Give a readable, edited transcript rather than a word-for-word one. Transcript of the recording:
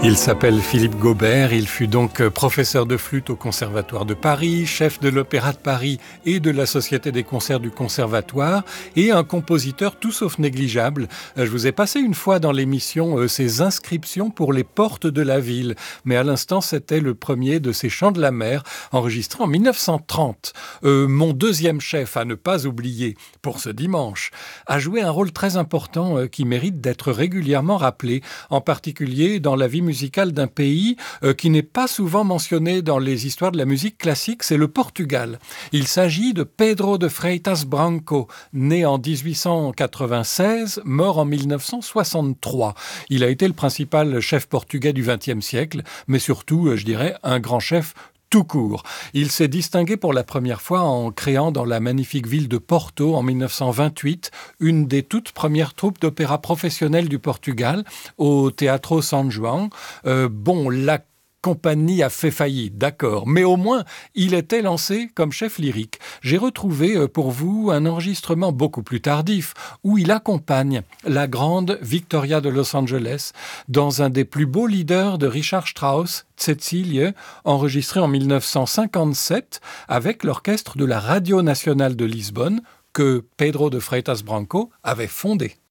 Il s'appelle Philippe Gaubert, il fut donc professeur de flûte au Conservatoire de Paris, chef de l'Opéra de Paris et de la Société des concerts du Conservatoire et un compositeur tout sauf négligeable. Je vous ai passé une fois dans l'émission ses inscriptions pour les portes de la ville, mais à l'instant c'était le premier de ces chants de la mer enregistré en 1930. Mon deuxième chef à ne pas oublier pour ce dimanche a joué un rôle très important qui mérite d'être régulièrement rappelé, en particulier dans la vie musicale d'un pays qui n'est pas souvent mentionné dans les histoires de la musique classique, c'est le Portugal. Il s'agit de Pedro de Freitas Branco, né en 1896, mort en 1963. Il a été le principal chef portugais du XXe siècle, mais surtout, je dirais, un grand chef tout court. Il s'est distingué pour la première fois en créant dans la magnifique ville de Porto en 1928 une des toutes premières troupes d'opéra professionnelles du Portugal au Teatro São João. La compagnie a fait faillite, d'accord, mais au moins il était lancé comme chef lyrique. J'ai retrouvé pour vous un enregistrement beaucoup plus tardif où il accompagne la grande Victoria de Los Angeles dans un des plus beaux leaders de Richard Strauss, Cecilie, enregistré en 1957 avec l'orchestre de la Radio Nationale de Lisbonne que Pedro de Freitas Branco avait fondé.